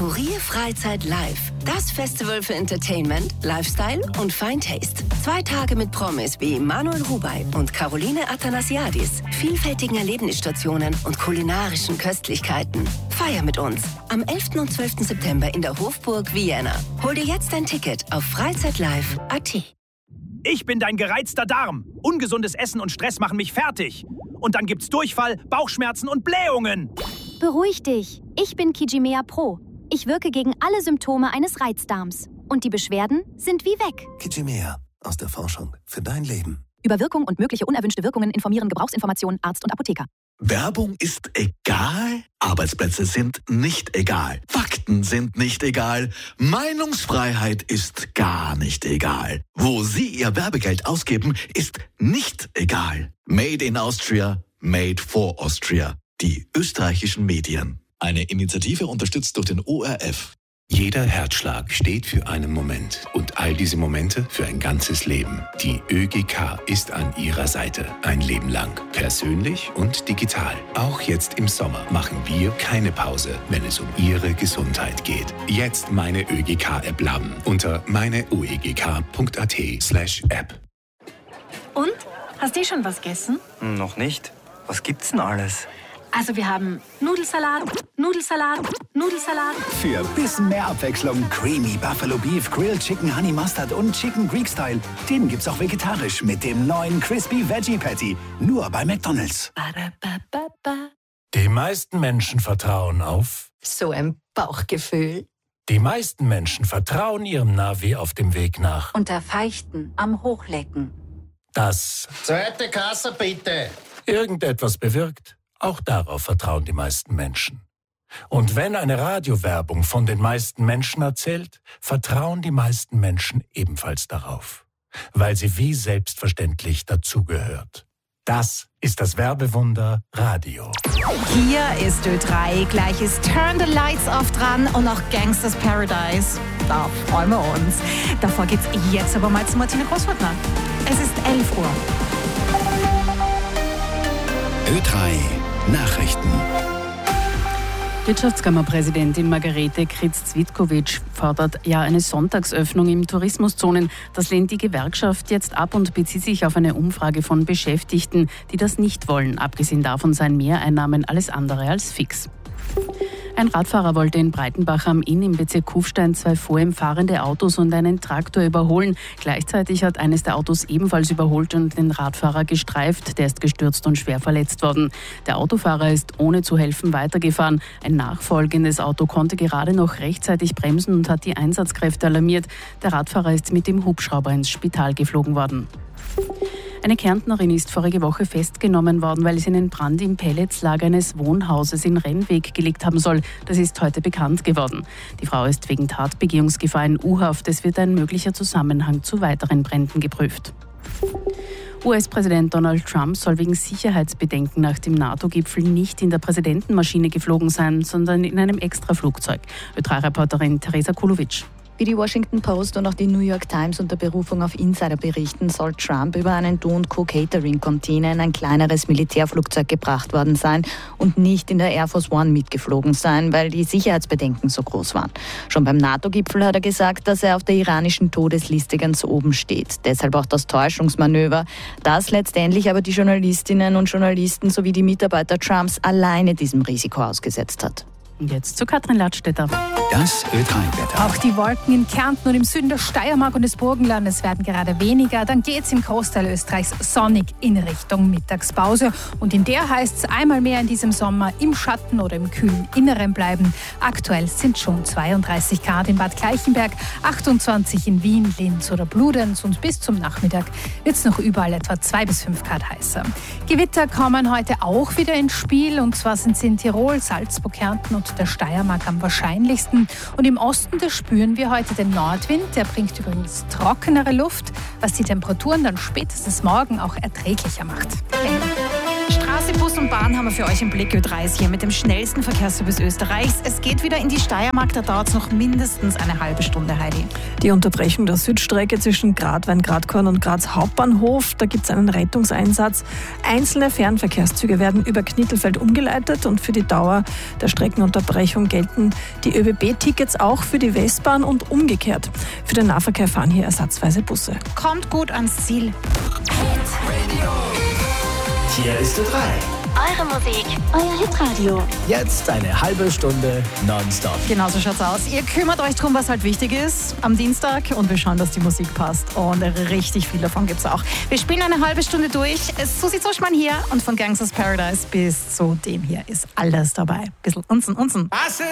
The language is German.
Kurier Freizeit Live. Das Festival für Entertainment, Lifestyle und Fine Taste. 2 Tage mit Promis wie Manuel Rubey und Caroline Athanasiadis, vielfältigen Erlebnisstationen und kulinarischen Köstlichkeiten. Feier mit uns am 11. und 12. September in der Hofburg Vienna. Hol dir jetzt dein Ticket auf freizeitlive.at. Ich bin dein gereizter Darm. Ungesundes Essen und Stress machen mich fertig. Und dann gibt's Durchfall, Bauchschmerzen und Blähungen. Beruhig dich. Ich bin Kijimea Pro. Ich wirke gegen alle Symptome eines Reizdarms. Und die Beschwerden sind wie weg. Kijimea, aus der Forschung für dein Leben. Über Wirkung und mögliche unerwünschte Wirkungen informieren Gebrauchsinformationen Arzt und Apotheker. Werbung ist egal, Arbeitsplätze sind nicht egal, Fakten sind nicht egal, Meinungsfreiheit ist gar nicht egal. Wo Sie Ihr Werbegeld ausgeben, ist nicht egal. Made in Austria, made for Austria. Die österreichischen Medien. Eine Initiative unterstützt durch den ORF. Jeder Herzschlag steht für einen Moment und all diese Momente für ein ganzes Leben. Die ÖGK ist an Ihrer Seite. Ein Leben lang. Persönlich und digital. Auch jetzt im Sommer machen wir keine Pause, wenn es um Ihre Gesundheit geht. Jetzt meine ÖGK-App laden unter meineuegk.at/App. Und? Hast du schon was gegessen? Noch nicht. Was gibt's denn alles? Also wir haben Nudelsalat, Für ein bisschen mehr Abwechslung Creamy Buffalo Beef, Grilled Chicken Honey Mustard und Chicken Greek Style. Den gibt's auch vegetarisch mit dem neuen Crispy Veggie Patty. Nur bei McDonald's. Die meisten Menschen vertrauen auf... So ein Bauchgefühl. Die meisten Menschen vertrauen ihrem Navi auf dem Weg nach... Unter Feichten am Hochlecken. Das... Zweite Kasse bitte. ...irgendetwas bewirkt. Auch darauf vertrauen die meisten Menschen. Und wenn eine Radiowerbung von den meisten Menschen erzählt, vertrauen die meisten Menschen ebenfalls darauf, weil sie wie selbstverständlich dazugehört. Das ist das Werbewunder Radio. Hier ist Ö3, gleich ist Turn the Lights Off dran und auch Gangsters Paradise. Da freuen wir uns. Davor geht's jetzt aber mal zu Martina Großwaldner. Es ist 11 Uhr. Ö3 Nachrichten. Wirtschaftskammerpräsidentin Margarete Kritz-Cvitkovic fordert ja eine Sonntagsöffnung im Tourismuszonen. Das lehnt die Gewerkschaft jetzt ab und bezieht sich auf eine Umfrage von Beschäftigten, die das nicht wollen. Abgesehen davon seien Mehreinnahmen alles andere als fix. Ein Radfahrer wollte in Breitenbach am Inn im Bezirk Kufstein 2 vor ihm fahrende Autos und einen Traktor überholen. Gleichzeitig hat eines der Autos ebenfalls überholt und den Radfahrer gestreift. Der ist gestürzt und schwer verletzt worden. Der Autofahrer ist ohne zu helfen weitergefahren. Ein nachfolgendes Auto konnte gerade noch rechtzeitig bremsen und hat die Einsatzkräfte alarmiert. Der Radfahrer ist mit dem Hubschrauber ins Spital geflogen worden. Eine Kärntnerin ist vorige Woche festgenommen worden, weil sie einen Brand im Pelletslager eines Wohnhauses in Rennweg gelegt haben soll. Das ist heute bekannt geworden. Die Frau ist wegen Tatbegehungsgefahr in U-Haft. Es wird ein möglicher Zusammenhang zu weiteren Bränden geprüft. US-Präsident Donald Trump soll wegen Sicherheitsbedenken nach dem NATO-Gipfel nicht in der Präsidentenmaschine geflogen sein, sondern in einem Extraflugzeug. Ö3-Reporterin Teresa Kulovic. Wie die Washington Post und auch die New York Times unter Berufung auf Insider berichten, soll Trump über einen Do-and-Co-Catering-Container in ein kleineres Militärflugzeug gebracht worden sein und nicht in der Air Force One mitgeflogen sein, weil die Sicherheitsbedenken so groß waren. Schon beim NATO-Gipfel hat er gesagt, dass er auf der iranischen Todesliste ganz oben steht. Deshalb auch das Täuschungsmanöver, das letztendlich aber die Journalistinnen und Journalisten sowie die Mitarbeiter Trumps alleine diesem Risiko ausgesetzt hat. Und jetzt zu Katrin Ladstätter. Das Ö3-Wetter. Auch die Wolken in Kärnten und im Süden der Steiermark und des Burgenlandes werden gerade weniger. Dann geht es im Großteil Österreichs sonnig in Richtung Mittagspause. Und in der heißt es einmal mehr in diesem Sommer im Schatten oder im kühlen Inneren bleiben. Aktuell sind schon 32 Grad in Bad Gleichenberg, 28 in Wien, Linz oder Bludenz. Und bis zum Nachmittag wird es noch überall etwa 2 bis 5 Grad heißer. Gewitter kommen heute auch wieder ins Spiel. Und zwar sind sie in Tirol, Salzburg, Kärnten und der Steiermark am wahrscheinlichsten. Und im Osten, da spüren wir heute den Nordwind. Der bringt übrigens trockenere Luft, was die Temperaturen dann spätestens morgen auch erträglicher macht. Klasse Bus und Bahn haben wir für euch im Blick. Ö3 ist hier mit dem schnellsten Verkehrsservice Österreichs. Es geht wieder in die Steiermark, da dauert es noch mindestens eine halbe Stunde, Heidi. Die Unterbrechung der Südstrecke zwischen Gradwein, Gradkorn und Graz Hauptbahnhof, da gibt es einen Rettungseinsatz. Einzelne Fernverkehrszüge werden über Knittelfeld umgeleitet und für die Dauer der Streckenunterbrechung gelten die ÖBB-Tickets auch für die Westbahn und umgekehrt. Für den Nahverkehr fahren hier ersatzweise Busse. Kommt gut ans Ziel. Hier ist Ö3. Eure Musik, euer Hitradio. Jetzt eine halbe Stunde nonstop. Genau so schaut's aus. Ihr kümmert euch drum, was halt wichtig ist am Dienstag und wir schauen, dass die Musik passt. Und richtig viel davon gibt's auch. Wir spielen eine halbe Stunde durch. Susi Zuschmann hier und von Gangsters Paradise bis zu dem hier ist alles dabei. Bisschen unsen.